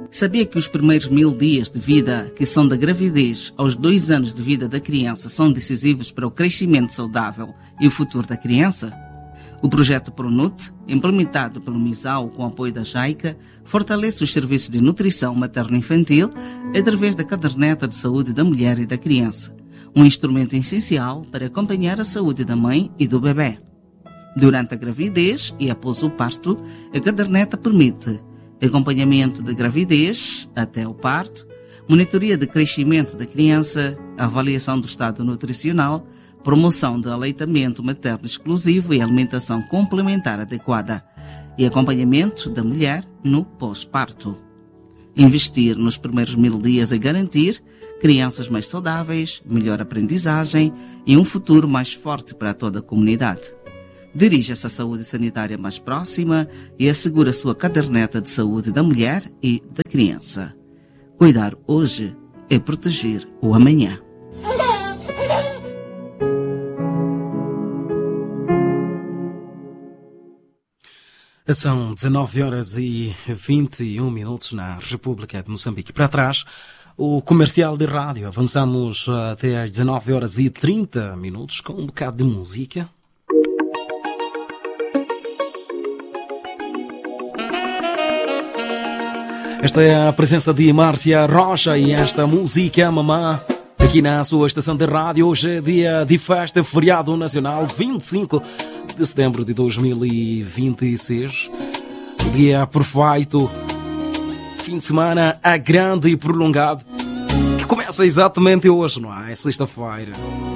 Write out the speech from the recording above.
Sabia que os primeiros 1000 dias de vida, que são da gravidez aos 2 anos de vida da criança, são decisivos para o crescimento saudável e o futuro da criança? O projeto PRONUT, implementado pelo MISAU com apoio da JAICA, fortalece os serviços de nutrição materno-infantil através da caderneta de saúde da mulher e da criança, um instrumento essencial para acompanhar a saúde da mãe e do bebê. Durante a gravidez e após o parto, a caderneta permite acompanhamento da gravidez até o parto, monitoria de crescimento da criança, avaliação do estado nutricional, promoção de aleitamento materno exclusivo e alimentação complementar adequada e acompanhamento da mulher no pós-parto. Investir nos primeiros 1000 dias é garantir crianças mais saudáveis, melhor aprendizagem e um futuro mais forte para toda a comunidade. Dirija-se à saúde sanitária mais próxima e assegure a sua caderneta de saúde da mulher e da criança. Cuidar hoje é proteger o amanhã. São 19h21 na República de Moçambique. Para trás, o comercial de rádio. Avançamos até às 19h30 com um bocado de música. Esta é a presença de Márcia Rocha e esta música Mamã aqui na sua estação de rádio. Hoje é dia de festa, feriado nacional, 25 de setembro de 2026. O dia perfeito, fim de semana a grande e prolongado, que começa exatamente hoje, não é? É sexta-feira.